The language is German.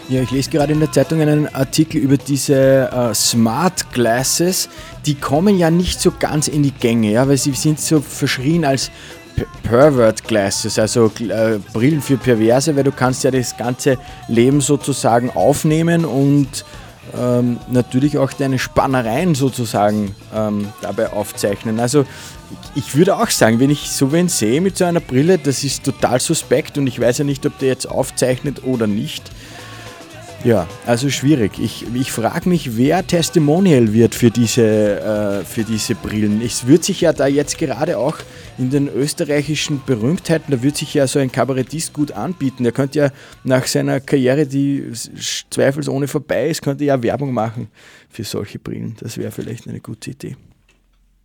Ja, ich lese gerade in der Zeitung einen Artikel über diese Smart Glasses. Die kommen ja nicht so ganz in die Gänge, ja, weil sie sind so verschrien als Pervert Glasses, also Brillen für Perverse, weil du kannst ja das ganze Leben sozusagen aufnehmen und natürlich auch deine Spannereien sozusagen dabei aufzeichnen. Also ich würde auch sagen, wenn ich so wen sehe mit so einer Brille, das ist total suspekt und ich weiß ja nicht, ob der jetzt aufzeichnet oder nicht. Ja, also schwierig. Ich frage mich, wer Testimonial wird für diese Brillen. Es wird sich ja da jetzt gerade auch in den österreichischen Berühmtheiten, da wird sich ja so ein Kabarettist gut anbieten. Er könnte ja nach seiner Karriere, die zweifelsohne vorbei ist, könnte ja Werbung machen für solche Brillen. Das wäre vielleicht eine gute Idee.